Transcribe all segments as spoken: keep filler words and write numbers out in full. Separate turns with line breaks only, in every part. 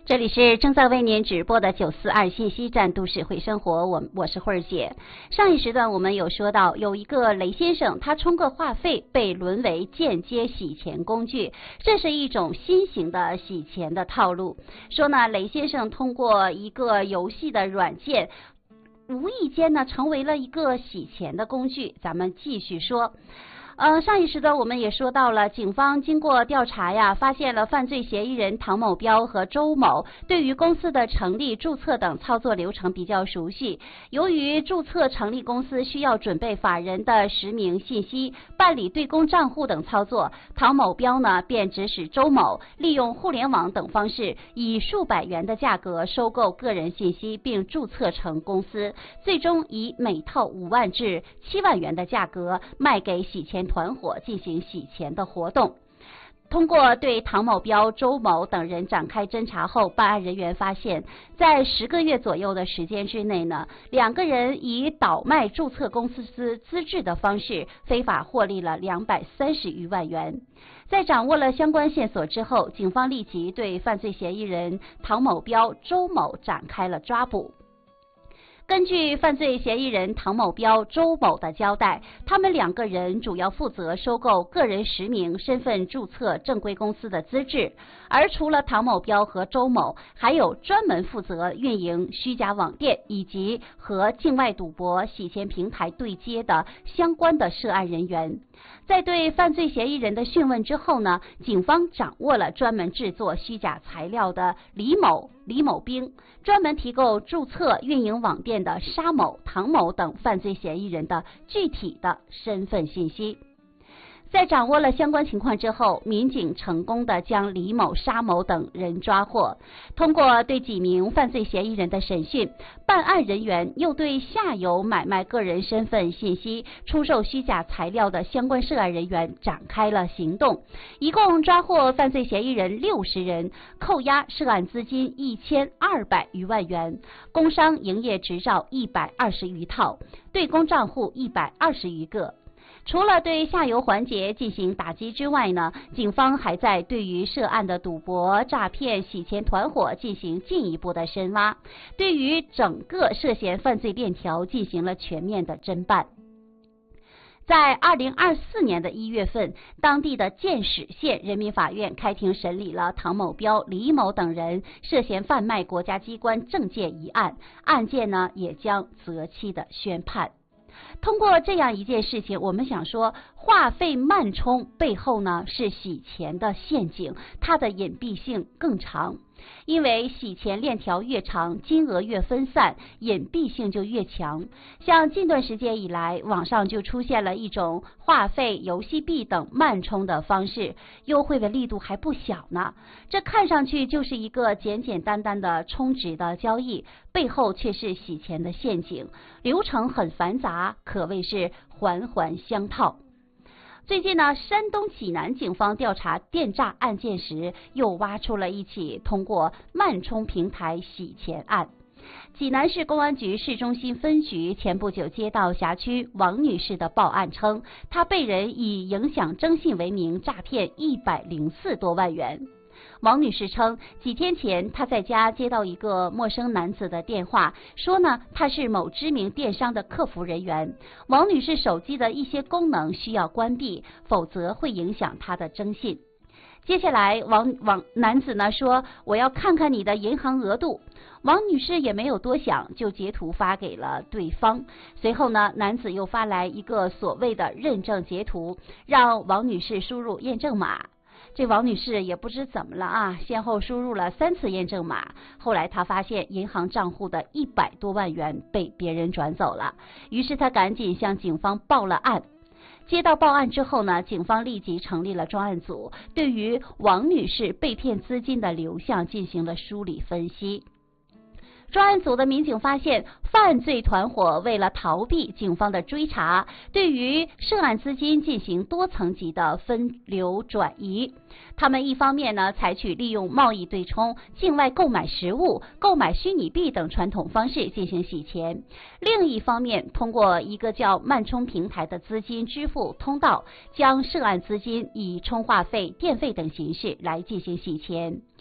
这里是正在为您直播的九四二信息站都市会生活，我我是慧儿姐。上一时段我们有说到，有一个雷先生，他充个话费被沦为间接洗钱工具，这是一种新型的洗钱的套路。说呢，雷先生通过一个游戏的软件，无意间呢成为了一个洗钱的工具。咱们继续说。呃，上一时段我们也说到了，警方经过调查呀，发现了犯罪嫌疑人唐某彪和周某对于公司的成立、注册等操作流程比较熟悉。由于注册成立公司需要准备法人的实名信息、办理对公账户等操作，唐某彪呢便指使周某利用互联网等方式，以数百元的价格收购个人信息，并注册成公司，最终以每套五万至七万元的价格卖给洗钱团伙进行洗钱的活动。通过对唐某彪、周某等人展开侦查后，办案人员发现，在十个月左右的时间之内呢，两个人以倒卖注册公司资质的方式，非法获利了两百三十余万元。在掌握了相关线索之后，警方立即对犯罪嫌疑人唐某彪、周某展开了抓捕。根据犯罪嫌疑人唐某彪、周某的交代，他们两个人主要负责收购个人实名身份注册正规公司的资质，而除了唐某彪和周某，还有专门负责运营虚假网店以及和境外赌博洗钱平台对接的相关的涉案人员。在对犯罪嫌疑人的讯问之后呢，警方掌握了专门制作虚假材料的李某、李某兵，专门提供注册运营网店的沙某、唐某等犯罪嫌疑人的具体的身份信息。在掌握了相关情况之后，民警成功的将李某、沙某等人抓获。通过对几名犯罪嫌疑人的审讯，办案人员又对下游买卖个人身份信息、出售虚假材料的相关涉案人员展开了行动，一共抓获犯罪嫌疑人六十人，扣押涉案资金一千二百余万元，工商营业执照一百二十余套，对公账户一百二十余个。除了对下游环节进行打击之外呢，警方还在对于涉案的赌博、诈骗、洗钱团伙进行进一步的深挖，对于整个涉嫌犯罪链条进行了全面的侦办。在二零二四年的一月份，当地的建始县人民法院开庭审理了唐某彪、李某等人涉嫌贩卖国家机关证件一案，案件呢也将择期的宣判。通过这样一件事情，我们想说，话费慢充背后呢是洗钱的陷阱，它的隐蔽性更长。因为洗钱链条越长，金额越分散，隐蔽性就越强。像近段时间以来，网上就出现了一种话费、游戏币等慢充的方式，优惠的力度还不小呢。这看上去就是一个简简单单的充值的交易，背后却是洗钱的陷阱，流程很繁杂，可谓是环环相套。最近呢，山东济南警方调查电诈案件时，又挖出了一起通过慢充平台洗钱案。济南市公安局市中心分局前不久接到辖区王女士的报案称，她被人以影响征信为名诈骗一百零四多万元。王女士称，几天前她在家接到一个陌生男子的电话，说呢他是某知名电商的客服人员。王女士手机的一些功能需要关闭，否则会影响她的征信。接下来王王男子呢说，我要看看你的银行额度。王女士也没有多想，就截图发给了对方。随后呢，男子又发来一个所谓的认证截图，让王女士输入验证码。这王女士也不知怎么了啊，先后输入了三次验证码，后来她发现银行账户的一百多万元被别人转走了，于是她赶紧向警方报了案。接到报案之后呢，警方立即成立了专案组，对于王女士被骗资金的流向进行了梳理分析。专案组的民警发现，犯罪团伙为了逃避警方的追查，对于涉案资金进行多层级的分流转移。他们一方面呢，采取利用贸易对冲、境外购买实物、购买虚拟币等传统方式进行洗钱；另一方面，通过一个叫慢充平台的资金支付通道，将涉案资金以充话费、电费等形式来进行洗钱。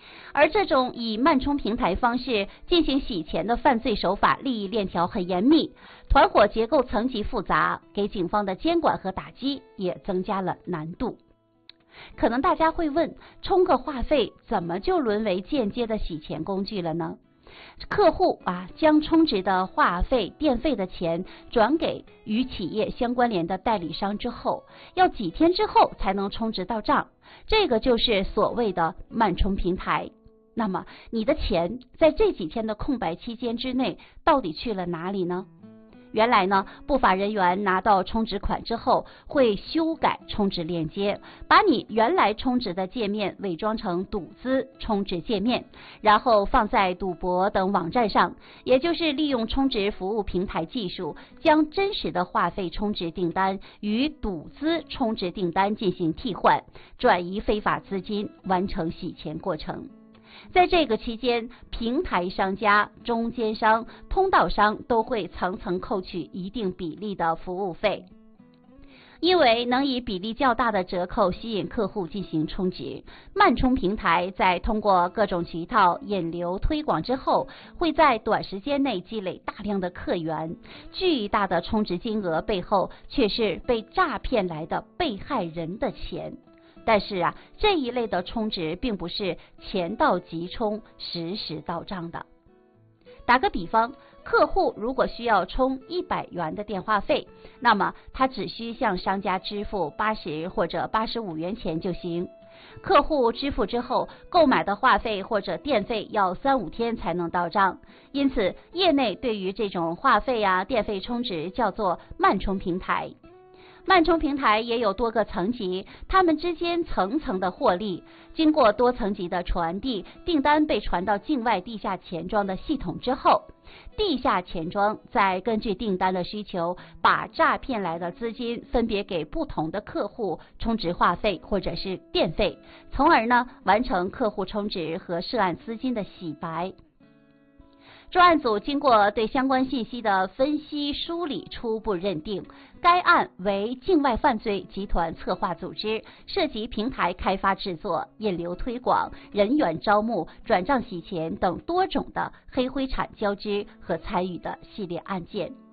而这种以慢充平台方式进行洗钱的犯罪手法，利益链条很严密，团伙结构层级复杂，给警方的监管和打击也增加了难度。可能大家会问，充个话费怎么就沦为间接的洗钱工具了呢？客户啊，将充值的话费、电费的钱转给与企业相关联的代理商之后，要几天之后才能充值到账，这个就是所谓的慢充平台。那么你的钱在这几天的空白期间之内到底去了哪里呢？原来呢，不法人员拿到充值款之后，会修改充值链接，把你原来充值的界面伪装成赌资充值界面，然后放在赌博等网站上，也就是利用充值服务平台技术，将真实的话费充值订单与赌资充值订单进行替换，转移非法资金，完成洗钱过程。在这个期间，平台商家、中间商、通道商都会层层扣取一定比例的服务费，因为能以比例较大的折扣吸引客户进行充值。慢充平台在通过各种渠道引流推广之后，会在短时间内积累大量的客源，巨大的充值金额背后却是被诈骗来的被害人的钱。但是啊，这一类的充值并不是钱到即充、实时到账的。打个比方，客户如果需要充一百元的电话费，那么他只需向商家支付八十或者八十五元钱就行。客户支付之后，购买的话费或者电费要三五天才能到账，因此业内对于这种话费啊、电费充值叫做慢充平台。慢充平台也有多个层级，它们之间层层的获利，经过多层级的传递，订单被传到境外地下钱庄的系统之后，地下钱庄再根据订单的需求，把诈骗来的资金分别给不同的客户充值话费或者是电费，从而呢完成客户充值和涉案资金的洗白。专案组经过对相关信息的分析梳理，初步认定该案为境外犯罪集团策划组织，涉及平台开发制作、引流推广、人员招募、转账洗钱等多种的黑灰产交织和参与的系列案件。